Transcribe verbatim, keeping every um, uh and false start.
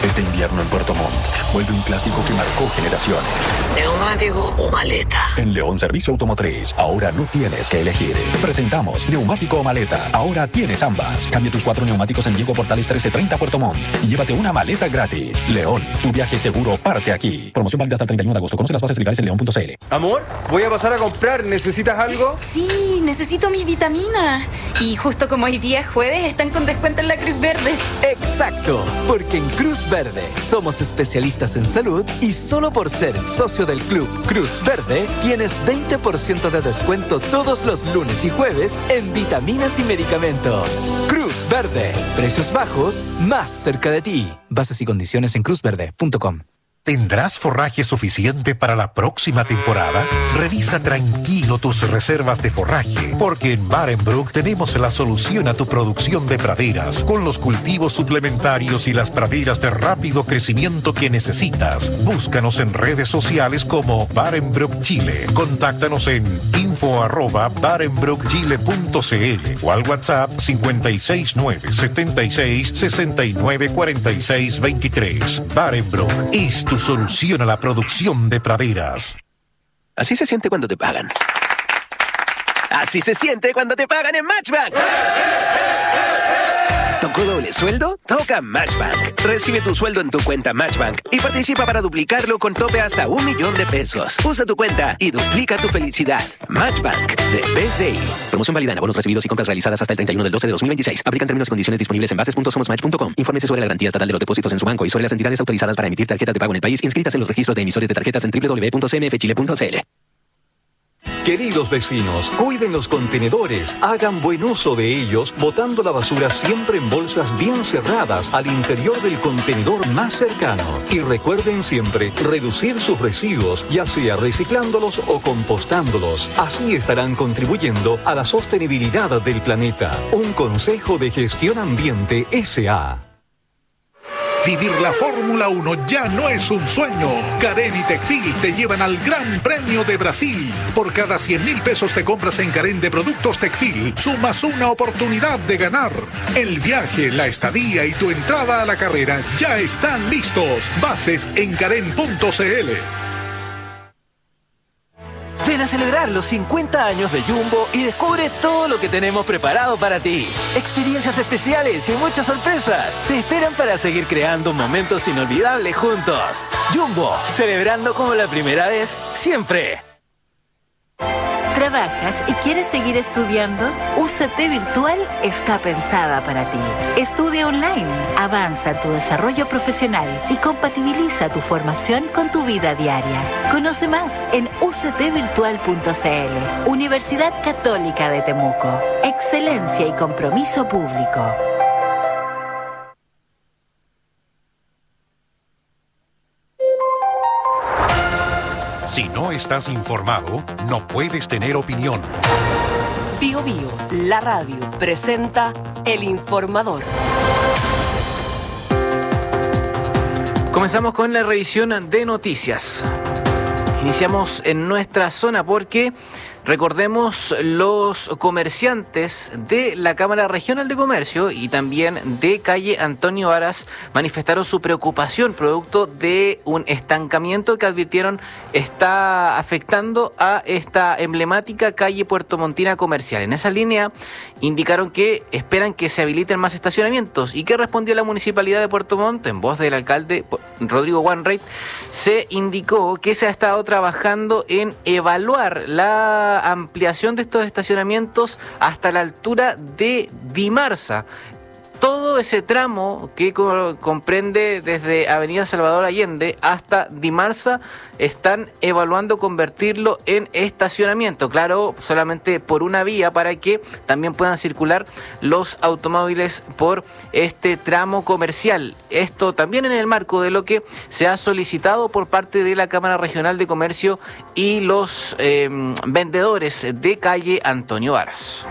Este invierno en Puerto Montt vuelve un clásico que marcó generaciones. ¿Neumático o maleta? En León Servicio Automotriz, ahora no tienes que elegir. Presentamos neumático o maleta. Ahora tienes ambas. Cambia tus cuatro neumáticos en Diego Portales trece treinta Puerto Montt y llévate una maleta gratis. León, tu viaje seguro parte aquí. Promoción válida hasta el treinta y uno de agosto. Conoce las bases legales en león punto c l. Amor, voy a pasar a comprar. ¿Necesitas algo? Sí, necesito mis vitaminas. Y justo como hoy día es jueves, están con descuento en la Cruz Verde. Exacto, porque en Cruz Verde somos especialistas en salud y solo por ser socio del club Cruz Verde tienes veinte por ciento de descuento todos los lunes y jueves en vitaminas y medicamentos. Cruz Verde, precios bajos, más cerca de ti. Bases y condiciones en cruz verde punto com. ¿Tendrás forraje suficiente para la próxima temporada? Revisa tranquilo tus reservas de forraje, porque en Barenbrook tenemos la solución a tu producción de praderas, con los cultivos suplementarios y las praderas de rápido crecimiento que necesitas. Búscanos en redes sociales como Barenbrook Chile. Contáctanos en info arroba barenbrook chile punto c l o al WhatsApp cinco seis nueve, siete seis, seis nueve, cuatro seis dos tres. Barenbrook es tu solución a la producción de praderas. Así se siente cuando te pagan. Así se siente cuando te pagan en Matchbank. ¿Tocó doble sueldo? Toca Matchbank. Recibe tu sueldo en tu cuenta Matchbank y participa para duplicarlo con tope hasta un millón de pesos. Usa tu cuenta y duplica tu felicidad. Matchbank de B C I. Promoción válida en abonos recibidos y compras realizadas hasta el treinta y uno del doce de dos mil veintiséis. Aplican términos y condiciones disponibles en bases punto somos match punto com. Infórmese sobre la garantía estatal de los depósitos en su banco y sobre las entidades autorizadas para emitir tarjetas de pago en el país inscritas en los registros de emisores de tarjetas en doble u doble u doble u punto c m f chile punto c l. Queridos vecinos, cuiden los contenedores, hagan buen uso de ellos, botando la basura siempre en bolsas bien cerradas al interior del contenedor más cercano. Y recuerden siempre reducir sus residuos, ya sea reciclándolos o compostándolos. Así estarán contribuyendo a la sostenibilidad del planeta. Un consejo de Gestión Ambiente S A Vivir la Fórmula uno ya no es un sueño. Carén y Tecfil te llevan al Gran Premio de Brasil. Por cada cien mil pesos te compras en Carén de productos Tecfil, sumas una oportunidad de ganar. El viaje, la estadía y tu entrada a la carrera ya están listos. Bases en carén punto c l. Ven a celebrar los cincuenta años de Jumbo y descubre todo lo que tenemos preparado para ti. Experiencias especiales y muchas sorpresas te esperan para seguir creando momentos inolvidables juntos. Jumbo, celebrando como la primera vez, siempre. ¿Trabajas y quieres seguir estudiando? U C T Virtual está pensada para ti. Estudia online, avanza en tu desarrollo profesional y compatibiliza tu formación con tu vida diaria. Conoce más en u c t virtual punto c l. Universidad Católica de Temuco. Excelencia y compromiso público. Si no estás informado, no puedes tener opinión. Bio Bio, la radio, presenta El Informador. Comenzamos con la revisión de noticias. Iniciamos en nuestra zona porque recordemos, los comerciantes de la Cámara Regional de Comercio y también de calle Antonio Varas manifestaron su preocupación producto de un estancamiento que advirtieron está afectando a esta emblemática calle puertomontina comercial. En esa línea indicaron que esperan que se habiliten más estacionamientos. ¿Y qué respondió la Municipalidad de Puerto Montt? En voz del alcalde Rodrigo Wanreich, se indicó que se ha estado trabajando en evaluar la ampliación de estos estacionamientos hasta la altura de Dimarsa. Todo ese tramo que co- comprende desde Avenida Salvador Allende hasta Dimarsa están evaluando convertirlo en estacionamiento, claro, solamente por una vía para que también puedan circular los automóviles por este tramo comercial. Esto también en el marco de lo que se ha solicitado por parte de la Cámara Regional de Comercio y los eh, vendedores de calle Antonio Varas.